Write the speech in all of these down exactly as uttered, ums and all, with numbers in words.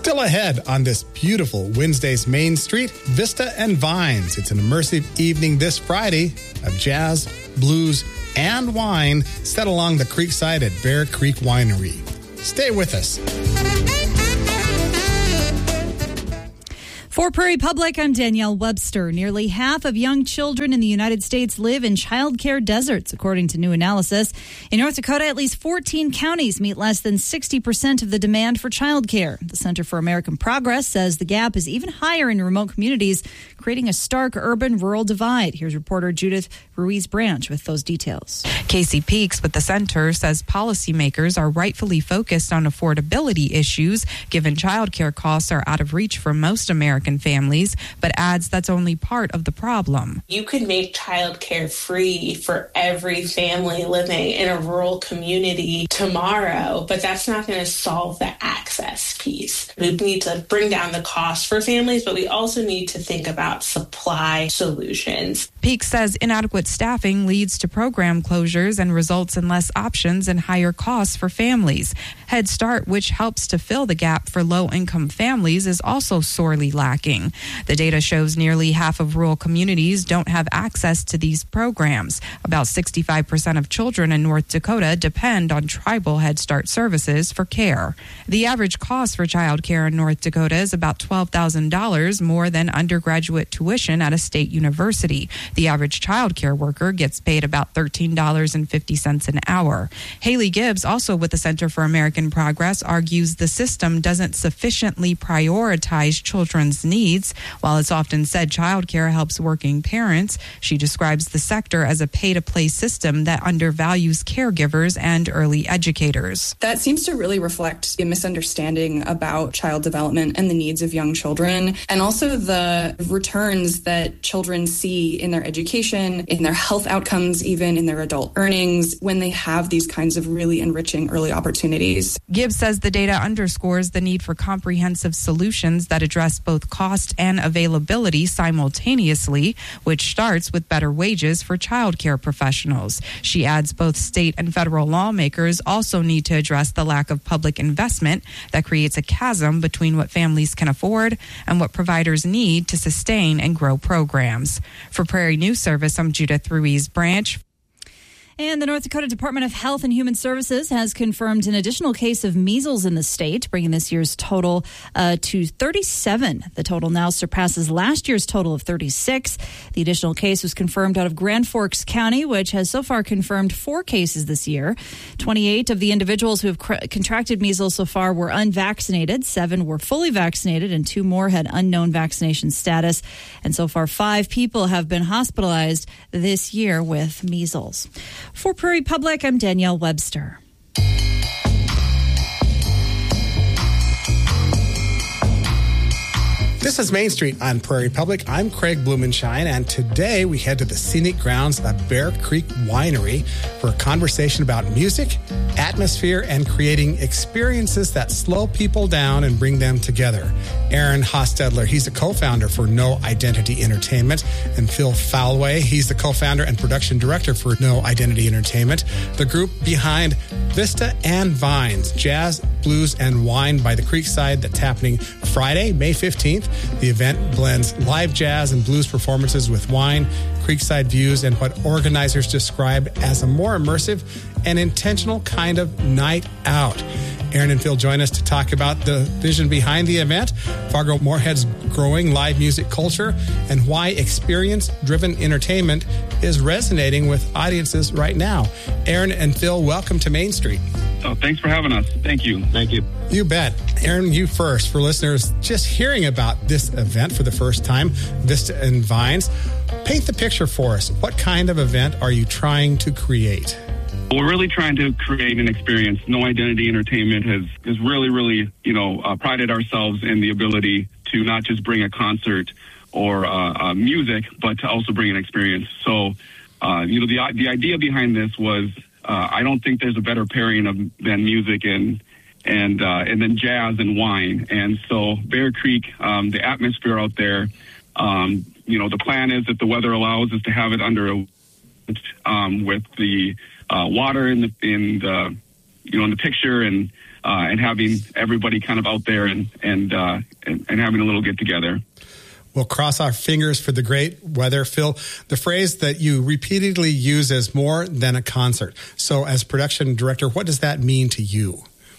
Still ahead on this beautiful Wednesday's Main Street, Vista and Vines. It's an immersive evening this Friday of jazz, blues, and wine set along the creekside at Bear Creek Winery. Stay with us. For Prairie Public, I'm Danielle Webster. Nearly half of young children in the United States live in child care deserts, according to new analysis. In North Dakota, at least fourteen counties meet less than sixty percent of the demand for child care. The Center for American Progress says the gap is even higher in remote communities, creating a stark urban-rural divide. Here's reporter Judith Ruiz-Branch with those details. Casey Peaks with the center says policymakers are rightfully focused on affordability issues, given child care costs are out of reach for most American families, but adds that's only part of the problem. You could make childcare free for every family living in a rural community tomorrow, but that's not going to solve the access piece. We need to bring down the cost for families, but we also need to think about supply solutions. Peaks says inadequate staffing leads to program closures and results in less options and higher costs for families. Head Start, which helps to fill the gap for low-income families, is also sorely lacking. The data shows nearly half of rural communities don't have access to these programs. About sixty-five percent of children in North Dakota depend on tribal Head Start services for care. The average cost for child care in North Dakota is about twelve thousand dollars more than undergraduate tuition at a state university. The average child care worker gets paid about thirteen dollars and fifty cents an hour. Haley Gibbs, also with the Center for American Progress, argues the system doesn't sufficiently prioritize children's needs. While it's often said childcare helps working parents, she describes the sector as a pay-to-play system that undervalues caregivers and early educators. That seems to really reflect a misunderstanding about child development and the needs of young children, and also the returns that children see in their education, in their health outcomes, even in their adult earnings, when they have these kinds of really enriching early opportunities. Gibbs says the data underscores the need for comprehensive solutions that address both cost and availability simultaneously, which starts with better wages for child care professionals. She adds both state and federal lawmakers also need to address the lack of public investment that creates a chasm between what families can afford and what providers need to sustain and grow programs. For Prairie News Service, I'm Judith Ruiz-Branch. And the North Dakota Department of Health and Human Services has confirmed an additional case of measles in the state, bringing this year's total uh, to thirty-seven. The total now surpasses last year's total of thirty-six. The additional case was confirmed out of Grand Forks County, which has so far confirmed four cases this year. twenty-eight of the individuals who have cr- contracted measles so far were unvaccinated. Seven were fully vaccinated, and two more had unknown vaccination status. And so far, five people have been hospitalized this year with measles. For Prairie Public, I'm Danielle Webster. This is Main Street on Prairie Public. I'm Craig Blumenshine, and today we head to the scenic grounds of Bear Creek Winery for a conversation about music, atmosphere, and creating experiences that slow people down and bring them together. Aaron Hostetler, he's the co-founder for No Identity Entertainment, and Phil Falway, he's the co-founder and production director for No Identity Entertainment, the group behind Vista and Vines, jazz, blues, and wine by the Creekside that's happening Friday, May fifteenth. The event blends live jazz and blues performances with wine, Creekside views, and what organizers describe as a more immersive and intentional kind of night out. Aaron and Phil join us to talk about the vision behind the event, Fargo-Moorhead's growing live music culture, and why experience-driven entertainment is resonating with audiences right now. Aaron and Phil, welcome to Main Street. Oh, thanks for having us. Thank you. Thank you. You bet. Aaron, you first. For listeners just hearing about this event for the first time, Vista and Vines, paint the picture for us. What kind of event are you trying to create? We're really trying to create an experience. No Identity Entertainment has, has really, really, you know, uh, prided ourselves in the ability to not just bring a concert or uh, uh, music, but to also bring an experience. So, uh, you know, the the idea behind this was, uh, I don't think there's a better pairing of than music and and uh, and then jazz and wine. And so, Bear Creek, um, the atmosphere out there, um, you know, the plan is, if the weather allows, is to have it under a um, with the uh, water in the in the you know in the picture, and uh, and having everybody kind of out there and and, uh, and and having a little get together. We'll cross our fingers for the great weather. Phil, the phrase that you repeatedly use is more than a concert. So as production director, what does that mean to you?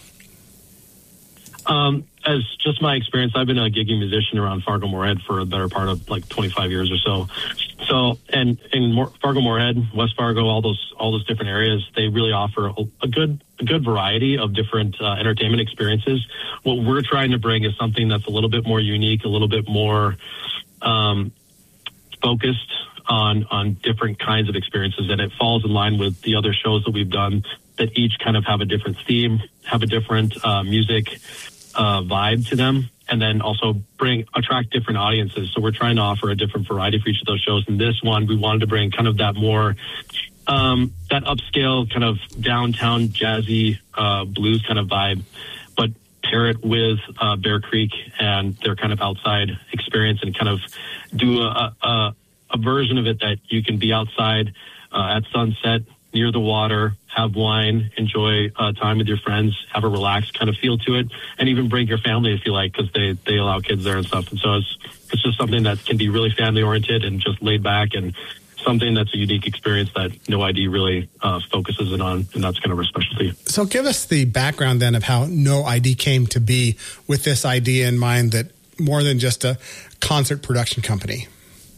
Um, as just my experience, I've been a gigging musician around Fargo-Moorhead for a better part of like twenty-five years or so. So, and in More, Fargo-Moorhead, West Fargo, all those all those different areas, they really offer a, a good a good variety of different uh, entertainment experiences. What we're trying to bring is something that's a little bit more unique, a little bit more um, focused on on different kinds of experiences, and it falls in line with the other shows that we've done that each kind of have a different theme, have a different uh, music uh, vibe to them, and then also bring attract different audiences. So we're trying to offer a different variety for each of those shows. And this one, we wanted to bring kind of that more um, that upscale kind of downtown jazzy uh, blues kind of vibe, but pair it with uh, Bear Creek and their kind of outside experience, and kind of do a, a, a version of it that you can be outside uh, at sunset near the water, have wine, enjoy uh, time with your friends, have a relaxed kind of feel to it, and even bring your family if you like, because they, they allow kids there and stuff. And so it's, it's just something that can be really family oriented and just laid back, and something that's a unique experience that No I D really uh, focuses in on, and that's kind of our specialty. So give us the background then of how No I D came to be with this idea in mind that more than just a concert production company.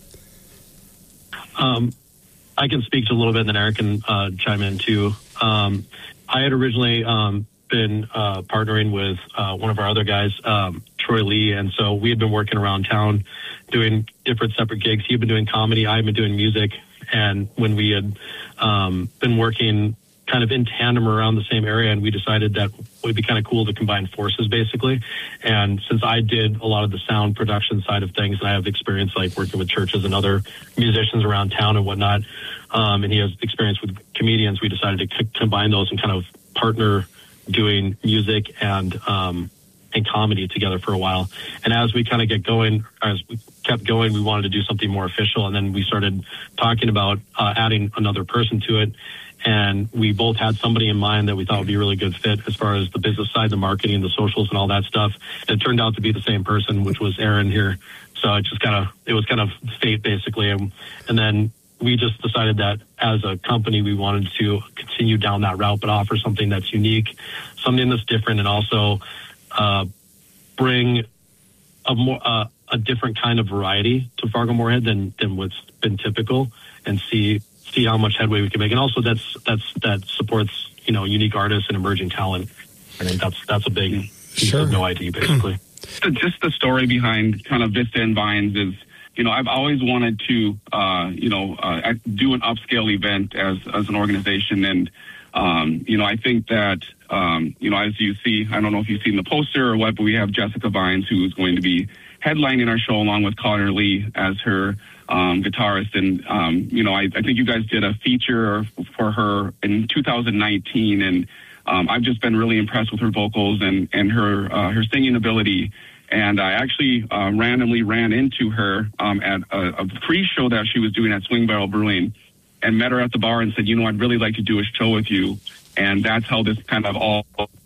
Um, I can speak to a little bit, and then Eric can uh, chime in too. Um, I had originally um, been uh, partnering with uh, one of our other guys, um, Troy Lee, and so we had been working around town doing different separate gigs. He had been doing comedy, I had been doing music, and when we had um, been working kind of in tandem around the same area, and we decided that it would be kind of cool to combine forces, basically. And since I did a lot of the sound production side of things, and I have experience like working with churches and other musicians around town and whatnot, um, and he has experience with comedians, we decided to c- combine those and kind of partner doing music and um, and comedy together for a while. And as we kind of get going, as we kept going, we wanted to do something more official, and then we started talking about uh, adding another person to it. And we both had somebody in mind that we thought would be a really good fit as far as the business side, the marketing, the socials, and all that stuff. And it turned out to be the same person, which was Aaron here. So it just kind of, it was kind of fate, basically. And, and then we just decided that as a company, we wanted to continue down that route, but offer something that's unique, something that's different, and also uh, bring a more uh, a different kind of variety to Fargo-Moorhead than than what's been typical, and see. see how much headway we can make. And also that's, that's, that supports, you know, unique artists and emerging talent. I think that's, that's a big piece Sure. of No I D, basically. So just the story behind kind of Vista and Vines is, you know, I've always wanted to, uh, you know, uh, do an upscale event as, as an organization. And, um, you know, I think that, um, you know, as you see, I don't know if you've seen the poster or what, but we have Jessica Vines, who is going to be headlining our show along with Connor Lee as her um, guitarist. And, um, you know, I, I think you guys did a feature for her in two thousand nineteen. And um, I've just been really impressed with her vocals and, and her, uh, her singing ability. And I actually uh, randomly ran into her um, at a, a pre-show that she was doing at Swing Barrel Brewing, and met her at the bar and said, you know, I'd really like to do a show with you. And that's how this kind of all,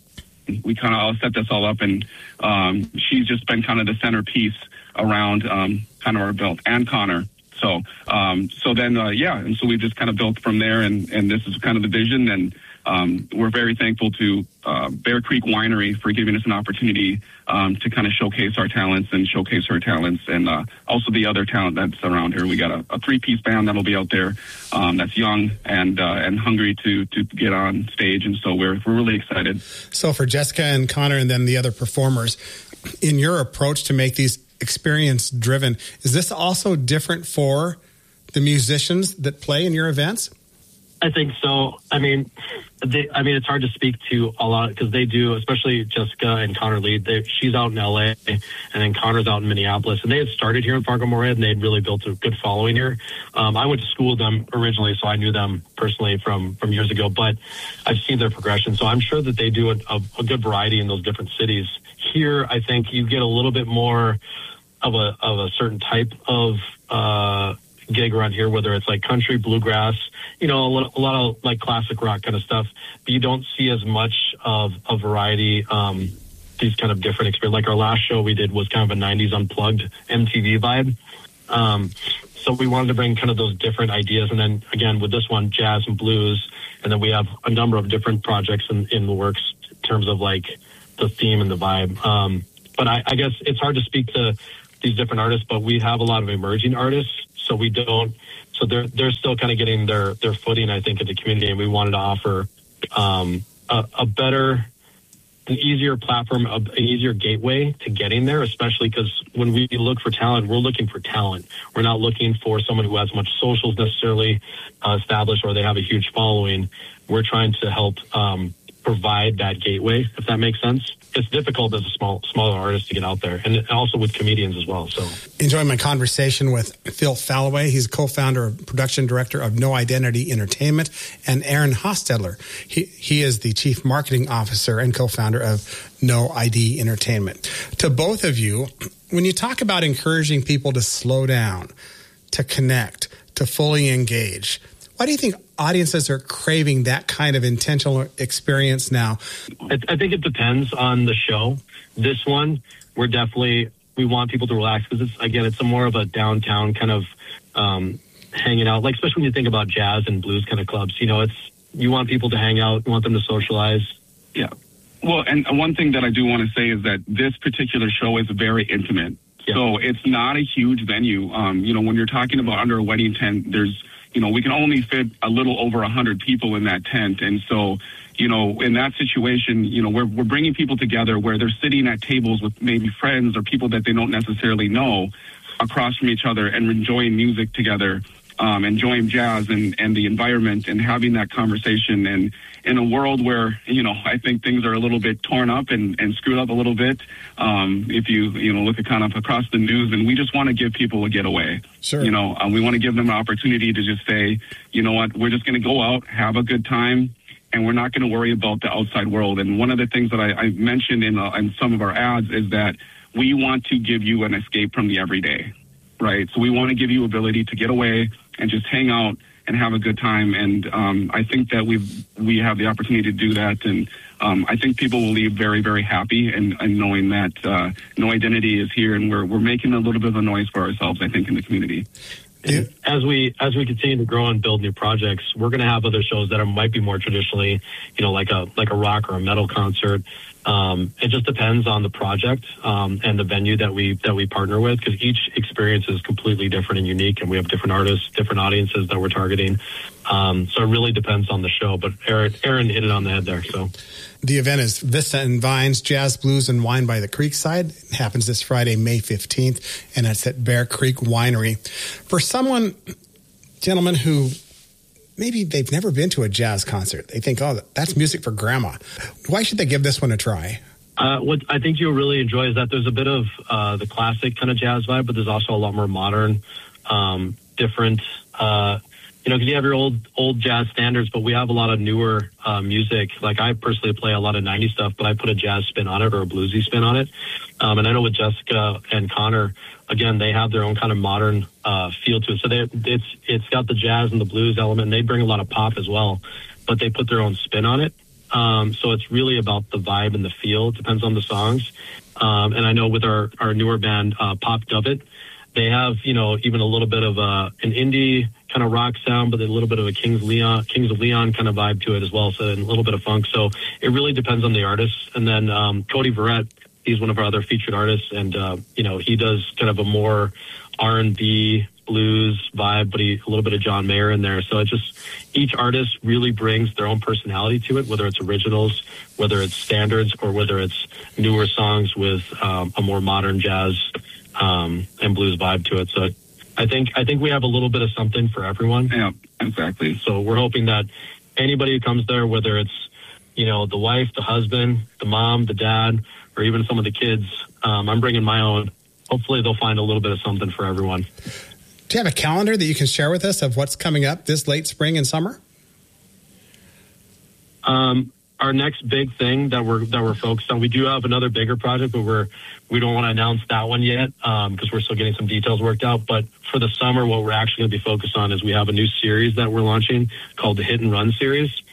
we kind of all set this all up. And um, she's just been kind of the centerpiece around um, kind of our build, and Connor. So, um, so then, uh, yeah, and so we've just kind of built from there, and, and this is kind of the vision. And um, we're very thankful to uh, Bear Creek Winery for giving us an opportunity um, to kind of showcase our talents and showcase her talents, and uh, also the other talent that's around here. We got a, a three-piece band that'll be out there um, that's young and uh, and hungry to to get on stage, and so we're we're really excited. So for Jessica and Connor and then the other performers, in your approach to make these experience driven, is this also different for the musicians that play in your events? I think so. I mean, they, I mean, it's hard to speak to a lot because they do, especially Jessica and Connor Lee. They, she's out in L A, and then Connor's out in Minneapolis. And they had started here in Fargo-Moorhead, and they had really built a good following here. Um, I went to school with them originally, so I knew them personally from, from years ago. But I've seen their progression, so I'm sure that they do a, a, a good variety in those different cities. Here, I think you get a little bit more of a of a certain type of uh, gig around here, whether it's like country, bluegrass, you know, a lot, a lot of like classic rock kind of stuff. But you don't see as much of a variety, um, these kind of different experiences. Like our last show we did was kind of a nineties unplugged M T V vibe. Um, so we wanted to bring kind of those different ideas. And then again, with this one, jazz and blues. And then we have a number of different projects in, in the works in terms of like the theme and the vibe. Um, but I, I guess it's hard to speak to these different artists, but we have a lot of emerging artists. So we don't, so they're, they're still kind of getting their, their footing, I think, in the community. And we wanted to offer, um, a, a better, an easier platform, an easier gateway to getting there, especially because when we look for talent, we're looking for talent. We're not looking for someone who has much socials necessarily uh, established or they have a huge following. We're trying to help um, provide that gateway, if that makes sense. It's difficult as a small, smaller artist to get out there, and also with comedians as well. So, enjoying my conversation with Phil Falloway. He's co-founder and production director of No Identity Entertainment, and Aaron Hostetler. He he is the chief marketing officer and co-founder of No I D Entertainment. To both of you, when you talk about encouraging people to slow down, to connect, to fully engage, why do you think audiences are craving that kind of intentional experience now? I, I think it depends on the show. This one, we're definitely, we want people to relax because it's, again, it's a more of a downtown kind of um, hanging out. Like, especially when you think about jazz and blues kind of clubs, you know, it's, you want people to hang out, you want them to socialize. Yeah. Well, and one thing that I do want to say is that this particular show is very intimate. Yeah. So it's not a huge venue. Um, you know, when you're talking about under a wedding tent, there's, you know, we can only fit a little over a hundred people in that tent. And so, you know, in that situation, you know, we're, we're bringing people together where they're sitting at tables with maybe friends or people that they don't necessarily know across from each other and enjoying music together, um, enjoying jazz and, and the environment and having that conversation. And in a world where, you know, I think things are a little bit torn up and, and screwed up a little bit, um, if you, you know, look at kind of across the news, and we just want to give people a getaway. Sure. You know, um, we want to give them an opportunity to just say, you know what, we're just going to go out, have a good time, and we're not going to worry about the outside world. And one of the things that I, I mentioned in, uh, in some of our ads is that we want to give you an escape from the everyday, right? So we want to give you ability to get away and just hang out and have a good time. And um, I think that we've, we have the opportunity to do that. And um, I think people will leave very, very happy and, and knowing that uh, No Identity is here, and we're, we're making a little bit of a noise for ourselves, I think, in the community. Yeah. As we as we continue to grow and build new projects, we're going to have other shows that are, might be more traditionally, you know, like a like a rock or a metal concert. Um, it just depends on the project um, and the venue that we that we partner with, because each experience is completely different and unique, and we have different artists, different audiences that we're targeting. Um, so it really depends on the show. But Aaron, Aaron hit it on the head there. So the event is Vista and Vines Jazz, Blues, and Wine by the Creekside. It happens this Friday, May fifteenth, and it's at Bear Creek Winery. For someone, gentlemen, who maybe they've never been to a jazz concert, they think, oh, that's music for grandma. Why should they give this one a try? Uh, what I think you'll really enjoy is that there's a bit of uh, the classic kind of jazz vibe, but there's also a lot more modern, um, different, uh, you know, because you have your old old jazz standards, but we have a lot of newer uh, music. Like I personally play a lot of nineties stuff, but I put a jazz spin on it or a bluesy spin on it. Um, and I know with Jessica and Connor, again, they have their own kind of modern uh, feel to it. So they, it's it's got the jazz and the blues element. And they bring a lot of pop as well, but they put their own spin on it. Um, so it's really about the vibe and the feel. It depends on the songs. Um, and I know with our, our newer band, uh, Pop Dovett, they have, you know, even a little bit of a, an indie kind of rock sound, but a little bit of a Kings Leon, Kings of Leon kind of vibe to it as well. So and a little bit of funk. So it really depends on the artist. And then um, Cody Verrett, he's one of our other featured artists, and uh, you know, he does kind of a more R and B blues vibe, but he a little bit of John Mayer in there. So it just each artist really brings their own personality to it, whether it's originals, whether it's standards, or whether it's newer songs with um, a more modern jazz um, and blues vibe to it. So I think I think we have a little bit of something for everyone. Yeah, exactly. So we're hoping that anybody who comes there, whether it's, you know, the wife, the husband, the mom, the dad, or even some of the kids, um, I'm bringing my own. Hopefully they'll find a little bit of something for everyone. Do you have a calendar that you can share with us of what's coming up this late spring and summer? Um, our next big thing that we're that we're focused on, we do have another bigger project, but we're we don't want to announce that one yet um, because we're still getting some details worked out. But for the summer, what we're actually going to be focused on is we have a new series that we're launching called the Hit and Run series.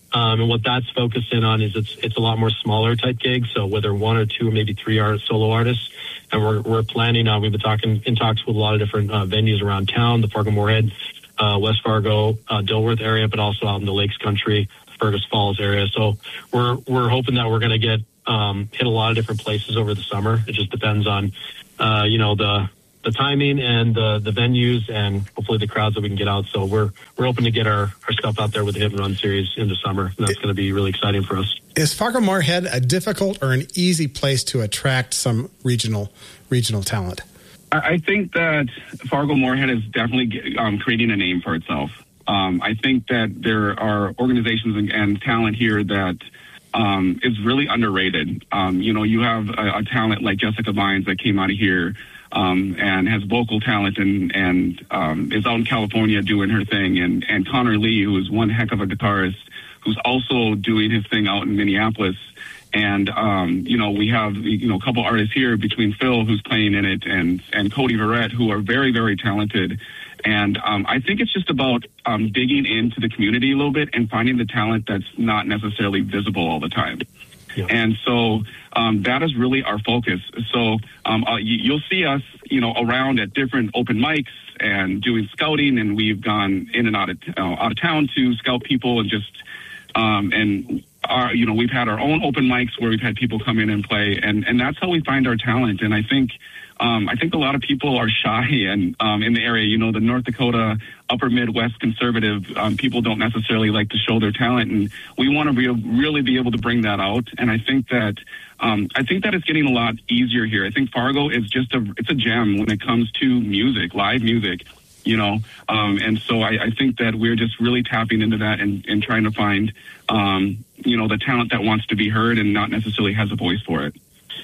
Um, and what that's focused in on is it's it's a lot more smaller type gigs. So whether one or two or maybe three art solo artists, and we're we're planning on. We've been talking in talks with a lot of different uh, venues around town, the Fargo-Moorhead, uh, West Fargo, uh, Dilworth area, but also out in the Lakes Country, Fergus Falls area. So we're we're hoping that we're going to get um, hit a lot of different places over the summer. It just depends on uh, you know the. the timing and the the venues and hopefully the crowds that we can get out. So we're we're hoping to get our, our stuff out there with the Hit and Run series in the summer. And that's going to be really exciting for us. Is Fargo-Moorhead a difficult or an easy place to attract some regional regional talent? I think that Fargo-Moorhead is definitely um, creating a name for itself. Um, I think that there are organizations and, and talent here that um, is really underrated. Um, you know, you have a, a talent like Jessica Vines that came out of here um, and has vocal talent and, and um, is out in California doing her thing. And, and Connor Lee, who is one heck of a guitarist, who's also doing his thing out in Minneapolis. And, um, you know, we have, you know, a couple artists here between Phil, who's playing in it, and, and Cody Verrett, who are very, very talented. And um, I think it's just about um, digging into the community a little bit and finding the talent that's not necessarily visible all the time. Yeah. And so um, that is really our focus. So um, uh, you, you'll see us, you know, around at different open mics and doing scouting, and we've gone in and out of, uh, out of town to scout people and just, um, and our, you know, we've had our own open mics where we've had people come in and play, and, and that's how we find our talent. And I think, um, I think a lot of people are shy and um, in the area, you know, the North Dakota, upper Midwest conservative, um, people don't necessarily like to show their talent, and we want to be, really be able to bring that out. And I think that, um, I think that it's getting a lot easier here. I think Fargo is just a, it's a gem when it comes to music, live music. You know, um, and so I, I think that we're just really tapping into that and, and trying to find, um, you know, the talent that wants to be heard and not necessarily has a voice for it.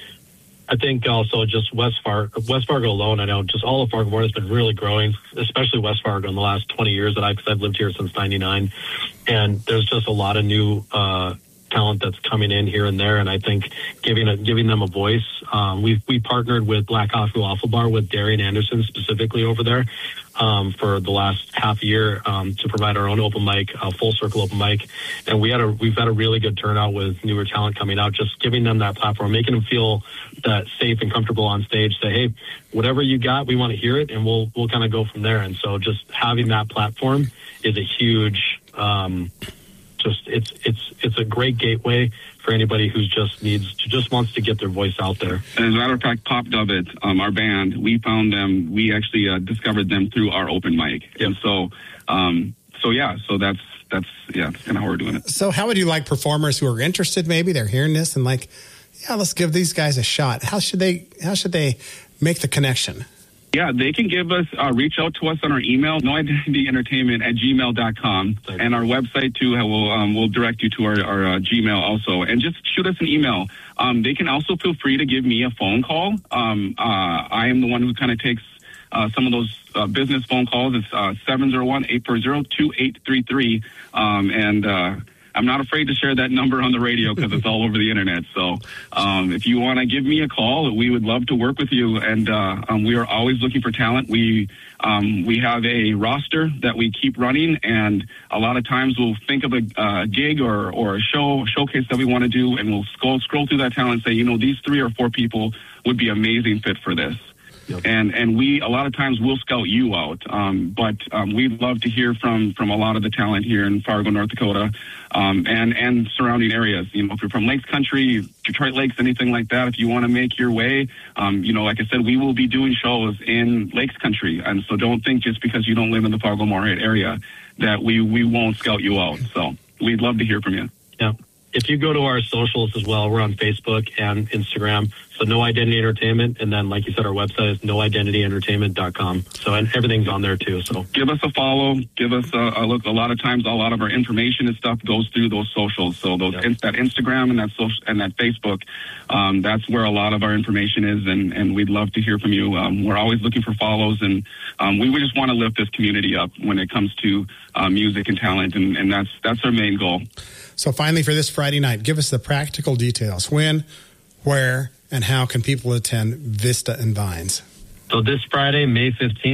I think also just West Fargo, West Fargo alone, I know just all of Fargo has been really growing, especially West Fargo in the last twenty years that I've, cause I've lived here since ninety-nine. And there's just a lot of new, uh, talent that's coming in here and there, and I think giving a, giving them a voice. Um, we've we partnered with Black Coffee Waffle Bar with Darian Anderson specifically over there um, for the last half year um, to provide our own open mic, uh, full circle open mic, and we had a we've had a really good turnout with newer talent coming out. Just giving them that platform, making them feel that safe and comfortable on stage. Say, hey, whatever you got, we want to hear it, and we'll we'll kind of go from there. And so just having that platform is a huge. Um, Just it's it's it's a great gateway for anybody who just needs to just wants to get their voice out there. As a matter of fact, Pop Dub It, um, our band, we found them. We actually uh, discovered them through our open mic, yep. and so um, so yeah, so that's that's yeah, that's kind of how we're doing it. So, how would you like performers who are interested? Maybe they're hearing this and like, yeah, let's give these guys a shot. How should they? How should they make the connection? Yeah, they can give us, uh, reach out to us on our email, no identity entertainment at gmail dot com. And our website, too, will um, will direct you to our, our uh, Gmail also. And just shoot us an email. Um, they can also feel free to give me a phone call. Um, uh, I am the one who kind of takes uh, some of those uh, business phone calls. It's uh, seven oh one, eight four zero, two eight three three. Um, and uh, I'm not afraid to share that number on the radio because it's all over the internet. So um, if you want to give me a call, we would love to work with you. And uh, um, we are always looking for talent. We um, we have a roster that we keep running, and a lot of times we'll think of a uh, gig or, or a show showcase that we want to do, and we'll scroll, scroll through that talent and say, you know, these three or four people would be amazing fit for this. Yep. And and we a lot of times we'll scout you out, um, but um, we'd love to hear from from a lot of the talent here in Fargo, North Dakota, um, and and surrounding areas. You know, if you're from Lakes Country, Detroit Lakes, anything like that, if you want to make your way, um, you know, like I said, we will be doing shows in Lakes Country, and so don't think just because you don't live in the Fargo-Moorhead area that we we won't scout you out. So we'd love to hear from you. Yeah. If you go to our socials as well, we're on Facebook and Instagram. So No Identity Entertainment. And then, like you said, our website is no identity entertainment dot com. So and everything's on there, too. So give us a follow. Give us a, a look. A lot of times, a lot of our information and stuff goes through those socials. So those, yep. in, that Instagram and that social, and that Facebook, um, that's where a lot of our information is. And, and we'd love to hear from you. Um, we're always looking for follows. And um, we, we just want to lift this community up when it comes to uh, music and talent. And, and that's that's our main goal. So finally, for this Friday night, give us the practical details. When, where, and how can people attend Vista and Vines? So this Friday, May fifteenth,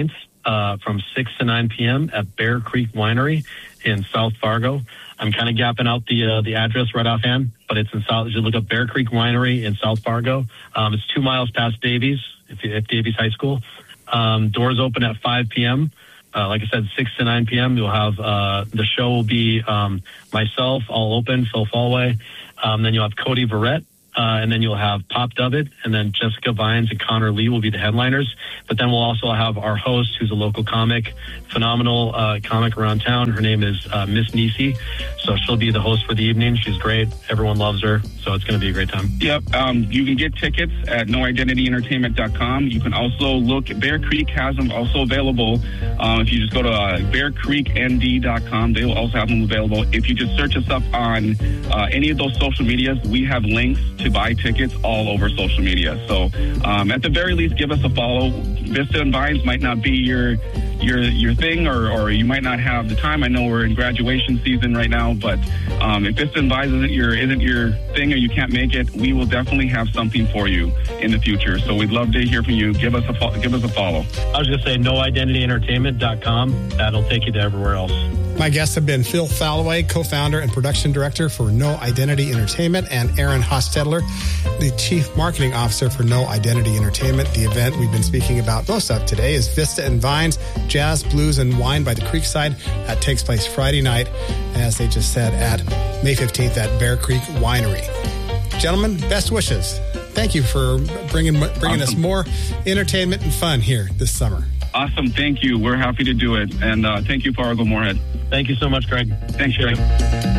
uh, from six to nine p.m. at Bear Creek Winery in South Fargo. I'm kind of gapping out the uh, the address right offhand, but it's in South. You look up Bear Creek Winery in South Fargo. Um, it's two miles past Davies, if you, at Davies High School. Um, doors open at five p.m. Uh, like I said, six to nine p.m. You'll have uh, the show will be um, myself, I'll open, Phil Fallway. Um, then you'll have Cody Verrett. Uh, and then you'll have Pop Duvitt, and then Jessica Vines and Connor Lee will be the headliners. But then we'll also have our host, who's a local comic, phenomenal uh, comic around town. Her name is uh, Miss Nisi. So she'll be the host for the evening. She's great. Everyone loves her. So it's going to be a great time. Yep. Um, you can get tickets at no identity entertainment dot com. You can also look, Bear Creek has them also available. Uh, if you just go to uh, bear creek n d dot com, they will also have them available. If you just search us up on uh, any of those social medias, we have links to buy tickets all over social media. So um, at the very least, give us a follow. Vista and Vines might not be your your your thing, or, or you might not have the time. I know we're in graduation season right now, but um, if Vista and Vines isn't your isn't your thing, or you can't make it, we will definitely have something for you in the future. So we'd love to hear from you. Give us a fo- give us a follow. I was going to say no identity entertainment dot com. That'll take you to everywhere else. My guests have been Phil Fallway, co-founder and production director for No Identity Entertainment, and Aaron Hostetler, the chief marketing officer for No Identity Entertainment. The event we've been speaking about most of today is Vista and Vines, Jazz, Blues, and Wine by the Creekside. That takes place Friday night, as they just said, at May fifteenth at Bear Creek Winery. Gentlemen, best wishes. Thank you for bringing bringing awesome. us more entertainment and fun here this summer. Awesome. Thank you. We're happy to do it. And uh, thank you, Fargo Moorhead. Thank you so much, Greg. Thanks, Greg.